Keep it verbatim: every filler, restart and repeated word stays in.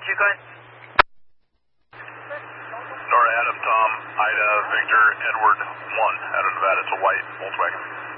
you, go ahead. Nora, Adam, Tom, Ida, Victor, Edward, one out of Nevada. It's a white Volkswagen.